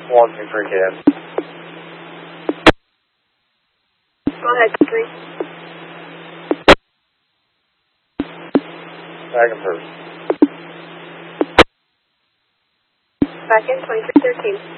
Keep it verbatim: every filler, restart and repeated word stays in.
one two three K S. Go ahead, three. Second first. Back in twenty-three thirteen.